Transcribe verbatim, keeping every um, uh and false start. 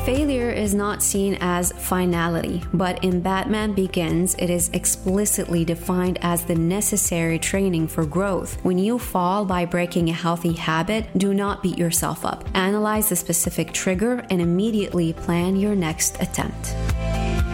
Failure is not seen as finality, but in Batman Begins, it is explicitly defined as the necessary training for growth. When you fall by breaking a healthy habit, do not beat yourself up. Analyze the specific trigger and immediately plan your next attempt.